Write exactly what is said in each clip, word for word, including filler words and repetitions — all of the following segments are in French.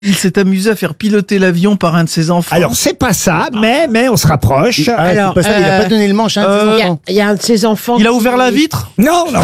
Il s'est amusé à faire piloter l'avion par un de ses enfants. Alors, c'est pas ça, mais, mais on se rapproche. Ah, Alors, c'est pas ça, il a euh, pas donné le manche à un de ses euh, Il y, a, enfants. il y a un de ses enfants. Il a qui- ouvert la vitre. Non, non.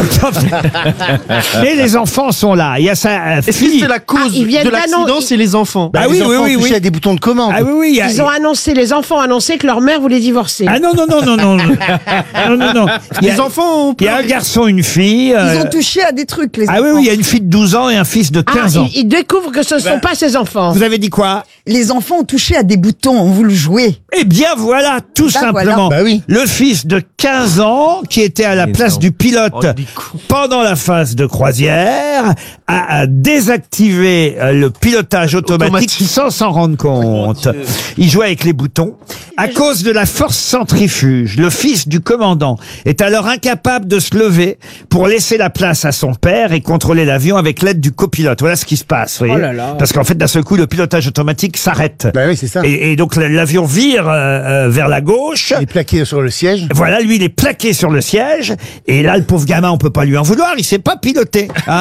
Mais les enfants sont là. Il y a sa euh, Est-ce que fille. c'est la cause Ah, ils viennent de l'accident, d'annoncer- c'est les enfants? Bah, Ah les oui, oui, enfants oui, touchaient oui. à des boutons de commande. Ah oui, oui. il y a- Ils ont annoncé, les enfants ont annoncé que leur mère voulait divorcer. Ah non, non, non, non, non. Non, non, non. Il y a, Les enfants ont il y a un garçon, une fille. euh, Ils ont touché à des trucs, les Ah enfants. oui, oui, il y a une fille de douze ans et un fils de Ah, quinze ans. ils, ils découvrent que ce ne sont pas ses enfants. Vous avez dit quoi? Les enfants ont touché à des boutons, on vous le jouez. Eh bien voilà, tout Bah, simplement. voilà. Bah oui. Le fils de quinze ans, qui était à la place du pilote Oh, il est con. pendant la phase de croisière, a, a désactivé euh, le pilotage automatique, Automatique. sans s'en rendre compte. Il jouait avec les boutons. À cause de la force centrifuge, le fils du commandant est alors incapable de se lever pour laisser la place à son père et contrôler l'avion avec l'aide du copilote. Voilà ce qui se passe, vous voyez. Oh là là. Parce qu'en fait, d'un seul coup, le pilotage automatique s'arrête. Bah oui, c'est ça. Et, et donc l'avion vire euh, euh, vers la gauche. Il est plaqué sur le siège. Voilà, lui, il est plaqué sur le siège. Et là, le pauvre gamin, on peut pas lui en vouloir. Il sait pas piloter. Hein.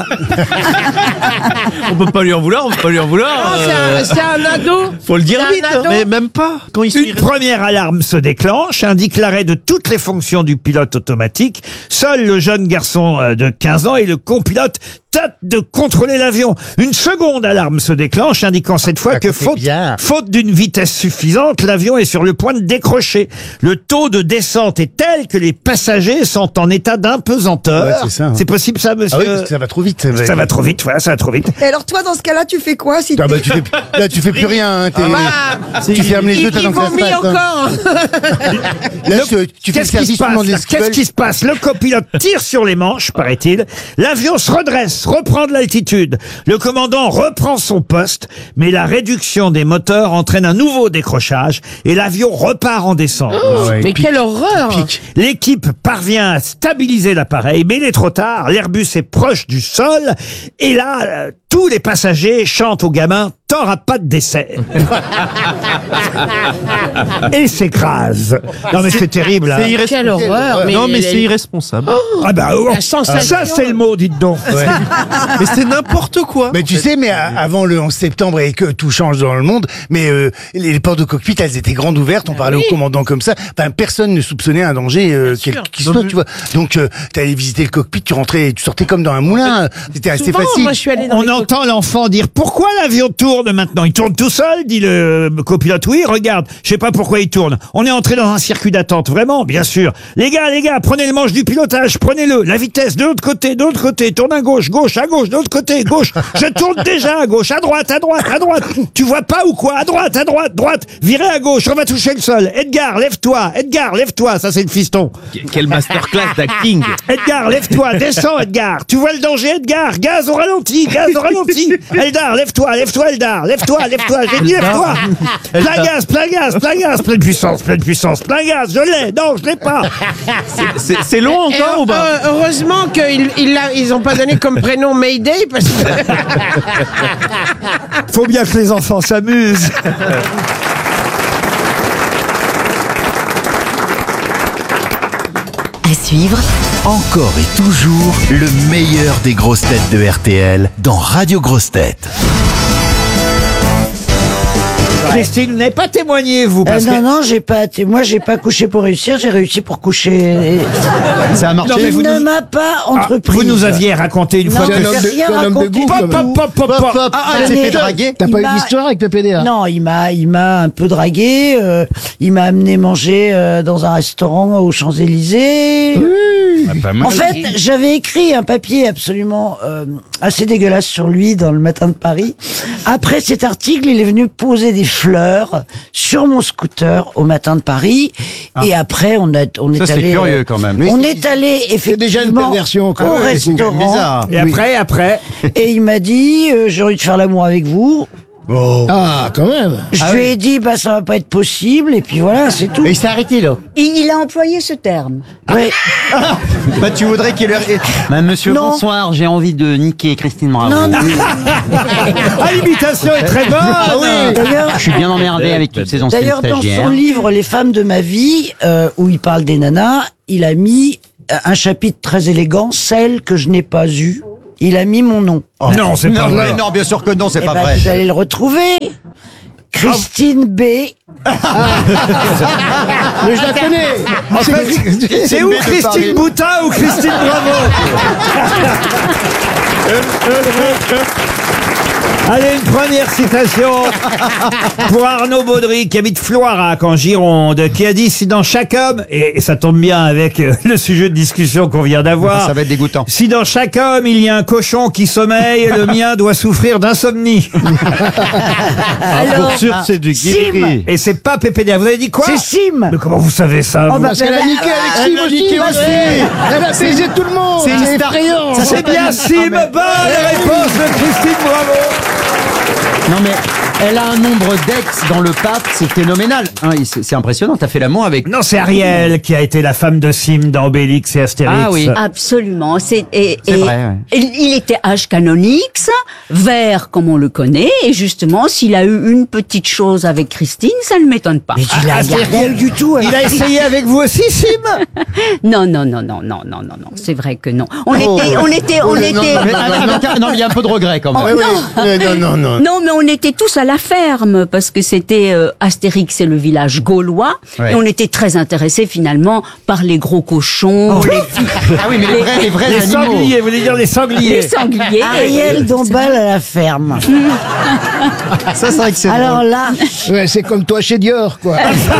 On peut pas lui en vouloir, on peut pas lui en vouloir. Non, c'est euh, un, c'est un ado. Faut le dire c'est un vite, hein. ado. Mais même pas. Quand il Une première alarme se déclenche, indique l'arrêt de toutes les fonctions du pilote automatique. Seul le jeune garçon euh, de quinze ans et le copilote tentent de contrôler l'avion. Une seconde alarme se déclenche, indiquant cette fois Ah, que c'est faute, bien. faute d'une vitesse suffisante, l'avion est sur le point de décrocher. Le taux de descente est tel que les passagers sont en état d'impesanteur. Ouais, c'est ça, hein. C'est possible ça, monsieur? Ah oui, parce que ça va trop vite. Ça va trop vite, voilà, ça va trop vite. Et alors toi, dans ce cas-là, tu fais quoi si Ah bah, t'es- tu fais, là, tu fais plus rien. Hein, t'es- Bah, tu fermes les il, yeux, t'attends il que ça se vomit passe. hein. encore. Là, tu, tu fais le Qu'est-ce qui service, se tu passe demandes là ce qu'ils Qu'est-ce veulent. qui se passe? Le copilote tire sur les manches, paraît-il. L'avion se redresse, reprend de l'altitude. Le commandant reprend son poste, mais la réduction des moteurs entraîne un nouveau décrochage et l'avion repart en descente. Ah ouais, Mais pique, quelle horreur. pique. L'équipe parvient à stabiliser l'appareil, mais il est trop tard. L'Airbus est proche du sol et là, euh, tous les passagers chantent au gamin « T'auras pas de décès !» et s'écrasent. Non mais c'est terrible. hein. C'est irresponsable. Quelle horreur. Non, mais elle- c'est irresponsable. Ah bah oh, La sensation. ça c'est le mot, dites donc. Mais c'est n'importe quoi. Mais tu sais, mais à- avant le onze septembre et que tout change dans le monde, mais euh, les, les portes de cockpit, elles étaient grandes ouvertes, on parlait oui. au commandant comme ça. Enfin, personne ne soupçonnait un danger euh, quel sûr. qu'il soit, tu vois. Donc, euh, t'allais visiter le cockpit, tu rentrais, tu sortais comme dans un moulin. C'était assez Souvent, facile. moi, je suis allée dans On les entend l'enfant dire « Pourquoi l'avion tourne maintenant ?» Il tourne tout seul, dit le copilote. Oui, regarde, je sais pas pourquoi il tourne. On est entré dans un circuit d'attente, vraiment, bien sûr. Les gars, les gars, prenez le manche du pilotage, prenez-le. La vitesse, de l'autre côté, de l'autre côté. Tourne à gauche, gauche, à gauche, de l'autre côté, gauche. Je tourne déjà à gauche, à droite, à droite, à droite. Tu vois pas ou quoi? À droite, à droite, droite. Virez à gauche, on va toucher le sol. Edgar, lève-toi. Edgar, lève-toi. Ça, c'est le fiston. Quelle masterclass d'acting. Edgar, lève-toi, descends, Edgar. Tu vois le danger, Edgar? Gaz au ralenti, gaz au ralenti. Eldar, lève-toi, lève-toi, Eldar. Lève-toi, lève-toi, j'ai dit lève-toi. Plein gaz, plein gaz, plein gaz, pleine puissance, pleine puissance, plein gaz. Je l'ai, non, je l'ai pas. C'est c'est long Et encore ou pas? euh, heureusement qu'ils ils, l'a- ils ont pas donné comme prénom Mayday parce que Faut bien que les enfants s'amusent. À suivre, Encore et toujours le meilleur des grosses têtes de R T L dans Radio Grosses Têtes. Christine, vous n'avez pas témoigné, vous, Euh, parce non, que... non, j'ai pas. Moi, j'ai pas couché pour réussir, j'ai réussi pour coucher. Ça a marché. Non, mais Il vous ne nous- m'a pas Ah, entrepris. vous nous aviez raconté une Non, fois mais que... c'est un homme de- rien c'est un homme de raconté. goût, Pop, quand même. pop, pop, pop, pop. Ah, elle elle s'est s'est fait fait draguer. draguer. T'as Il pas eu m'a- d'histoire avec le P D A? Non, il m'a, il m'a un peu dragué. euh, il m'a amené manger euh, dans un restaurant aux Champs-Élysées. En fait, j'avais écrit un papier absolument euh, assez dégueulasse sur lui dans le Matin de Paris. Après cet article, il est venu poser des fleurs sur mon scooter au Matin de Paris. Et après, on, a, on est Ça, c'est allé. curieux, quand même. On est allé C'est déjà une effectivement perversion. quoi. au Ouais, c'est restaurant. bizarre. Et après, après... Et il m'a dit, euh, j'ai envie de faire l'amour avec vous. Oh. Ah, quand même. Je lui ai dit, bah ça va pas être possible. Et puis voilà, c'est tout. Et il s'est arrêté, là. Et il a employé ce terme. Ouais. Bah, tu voudrais qu'il leur... Madame, monsieur, Non. bonsoir. J'ai envie de niquer Christine Bravo. Non, non. Ah, l'imitation est très bonne. Ah oui. D'ailleurs, Je suis bien emmerdé avec toutes ces anciennes D'ailleurs, dans stagiaires. son livre Les femmes de ma vie, euh, où il parle des nanas, il a mis euh, un chapitre très élégant, celles que je n'ai pas eues. Il a mis mon nom. Non, c'est pas Non, vrai. mais non, bien sûr que non, c'est Eh pas ben, vrai. vous allez le retrouver. Christine B. Mais je la connais. En fait, c'est ou Christine Boutin ou Christine Bravo. Allez, une première citation pour Arnaud Baudry, qui habite Floirac, en Gironde, qui a dit « Si dans chaque homme, et ça tombe bien avec euh, le sujet de discussion qu'on vient d'avoir, Ça va être dégoûtant. si dans chaque homme il y a un cochon qui sommeille, le mien doit souffrir d'insomnie. Alors, Pour sûr, c'est du Sim. guéri. » Et c'est pas Pépédia. Vous avez dit quoi? C'est Sim. Mais comment vous savez ça Oh, vous bah, Parce qu'elle a niqué avec Sim aussi. Elle a baisé tout le monde. C'est effrayant. C'est bien Sim. Bonne réponse de Christine Bravo. Non mais elle a un nombre d'ex dans le pape, c'est phénoménal. Hein, et c'est c'est impressionnant, t'as fait l'amour avec... Non, c'est Ariel qui a été la femme de Sim dans Obélix et Astérix. Ah oui. Absolument. C'est et, C'est et vrai, ouais. il il était âge canonix, vert comme on le connaît, et justement, s'il a eu une petite chose avec Christine, ça ne m'étonne pas. Mais tu l'as regardé du tout. Il a essayé avec vous aussi, Sim? Non, non, non, non, non, non, non, non. C'est vrai que non. On était, on était, on Oui, non, était. non, Mais, avec un- non, il y a un peu de regret quand même. Oui, oui. Non, non, non. Non, mais on était tous à la ferme parce que c'était euh, Astérix, c'est le village gaulois, Ouais. et on était très intéressés finalement par les gros cochons, les, Ah oui, mais les vrais, les vrais Les animaux. sangliers, vous voulez dire les sangliers? les sangliers. Ariel Dombal à la ferme. Ça, c'est vrai que c'est Alors là, Ouais, c'est comme toi chez Dior, quoi.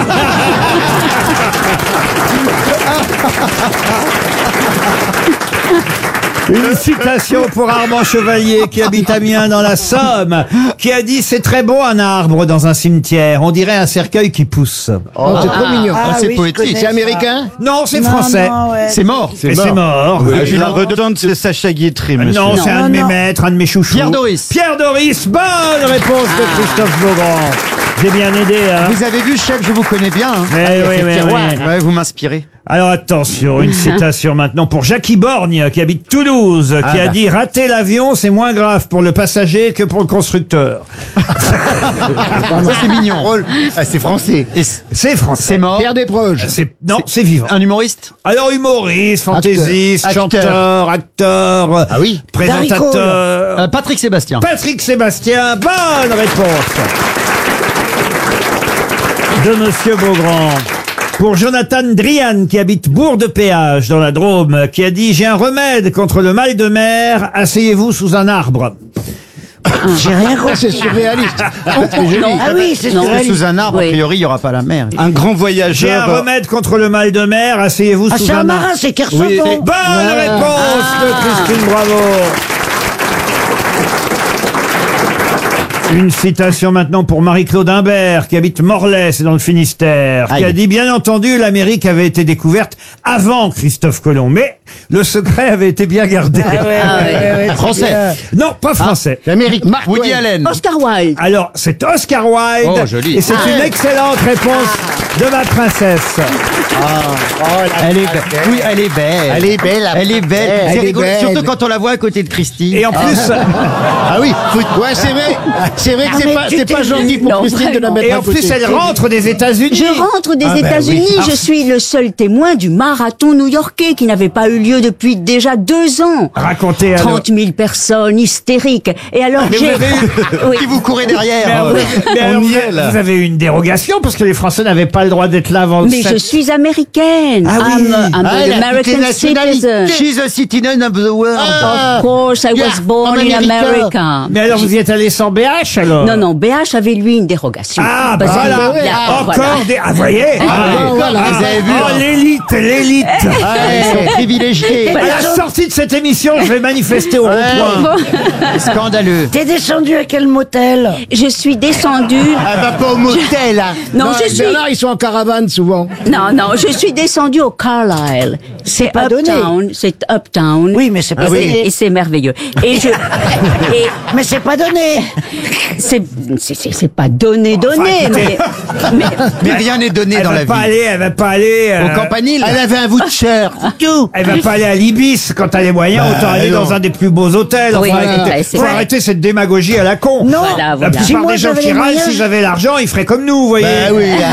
Une citation pour Armand Chevalier, qui habite Amiens dans la Somme, qui a dit « C'est très beau un arbre dans un cimetière, on dirait un cercueil qui pousse. Oh, c'est trop mignon. ah, c'est oui, je poétique. connais C'est ça. américain? Non, c'est Non, français. non, ouais. C'est mort. Et c'est mort. Ah, je la redonne, c'est Sacha Guitry, monsieur. Non, c'est un Non, de mes non. maîtres, un de mes chouchous. Pierre Doris. Pierre Doris, bonne réponse de Christophe Beaugrand. J'ai bien aidé, hein. Vous avez vu, chef, je vous connais bien. Hein. Mais oui, oui, oui. Ouais, vous m'inspirez. Alors attention, une citation maintenant pour Jackie Borgne, qui habite Toulouse, qui a dit « Rater l'avion, c'est moins grave pour le passager que pour le constructeur. Ça, c'est mignon. Drôle. Ah, c'est français. Et c- C'est français. c'est mort. Pierre Desproges. C'est non, c'est vivant. Un humoriste. Alors humoriste, fantaisiste, Acteur. chanteur, acteur, Ah oui. présentateur. Euh, Patrick Sébastien. Patrick Sébastien, bonne réponse de Monsieur Beaugrand. Pour Jonathan Drian, qui habite Bourg-de-Péage, dans la Drôme, qui a dit « J'ai un remède contre le mal de mer, asseyez-vous sous un arbre. J'ai rien Oh, compris. c'est surréaliste. C'est joli. Ah oui, c'est Non. surréaliste. Sous un arbre, a Oui. priori, il n'y aura pas la mer. Un grand J'ai un voyageur. remède contre le mal de mer, asseyez-vous Ah, sous c'est un un marin, arbre. c'est Kersauton. Oui. Bonne réponse de Christine Bravo. Une citation maintenant pour Marie-Claude Imbert, qui habite Morlaix, c'est dans le Finistère, qui Aïe. a dit « Bien entendu, l'Amérique avait été découverte avant Christophe Colomb, mais le secret avait été bien gardé. Ah ouais, ouais, ouais, ouais, c'est Français. bien. Non, pas français. L'Amérique. Mark Woody Twain. Allen. Oscar Wilde. Alors, c'est Oscar Wilde. Oh, joli. Et c'est une excellente réponse de ma princesse. Elle est belle. Oui, elle est belle. Elle est belle, la Elle est belle. princesse. C'est Elle est rigolo, belle. surtout quand on la voit à côté de Christine. Et en plus, Ah oui. faut- Ouais, c'est vrai. C'est vrai que Ah, c'est mais pas, tu c'est t'es- pas gentil pour Non, Christine de la vraiment. mettre et à en côté. plus, elle rentre des États-Unis. Je rentre des Ah, ben États-Unis. oui. Je suis le seul témoin du marathon new-yorkais qui n'avait pas eu lieu depuis déjà deux ans. Racontez alors. trente mille personnes hystériques. Et alors Mais j'ai. vous avez eu- Oui. Qui vous courez derrière. Mais alors, vous- mais alors, On y vous- est, là. vous avez eu une dérogation parce que les Français n'avaient pas le droit d'être là avant le Mais sept. je suis américaine. Ah oui. I'm, a- I'm Ah, an elle a toutes les American nationalités. citizen. She's a citizen of the world. Ah. Of course, I Yeah, was born en in Amérique. America. Mais alors, vous y êtes allé sans B H alors? Non, non, B H avait lui une dérogation. Ah, Parce voilà. qu'il- il a- Encore voilà. des. Ah, voyez. Ah, voilà. Vous avez vu, oh, hein. l'élite, l'élite. Ah, ils sont privilégiés. À la sortie de cette émission, je vais manifester au rond-point. Scandaleux. T'es descendu à quel motel? Je suis descendue. Elle va pas au motel, hein. Non, je suis. Bernard, ils sont en caravane souvent. Non, non, je suis descendue au Carlisle. C'est pas donné. Uptown. C'est Uptown. Oui, mais c'est pas Et c'est- donné. Et c'est merveilleux. Et je. Et Mais c'est pas donné. c'est c'est- c'est- c'est pas donné, donné, Enfin, mais, écoutez. mais. Mais rien n'est donné Elle dans va la pas vie. aller, elle va pas aller. euh, Au campanile. Elle avait un voucher. Tout. Elle va pas aller à l'Ibis quand elle a les moyens, autant aller non. dans un des plus beaux hôtels. Oui, Enfin, ouais, écoutez, ouais, c'est faut vrai. arrêter cette démagogie à la con. Non. Voilà, La voilà. plupart Si moi des gens j'avais qui les râlent, moyens, s'ils je- avaient l'argent, ils feraient comme nous, vous voyez. Bah oui, là. Enfin.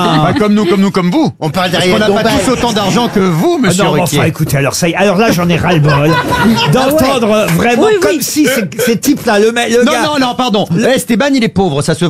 Pas comme nous, comme nous, comme vous. On parle Parce derrière qu'on n'a pas Dombasle. tous autant d'argent que vous, Ah monsieur non, mais Ruquier. enfin, écoutez, alors ça y est. Alors là, j'en ai ras-le-bol d'entendre vraiment Oui, oui. comme si ces, ces types-là, le, mec- le Non, gars... non, non, pardon. Esteban, il est pauvre, ça se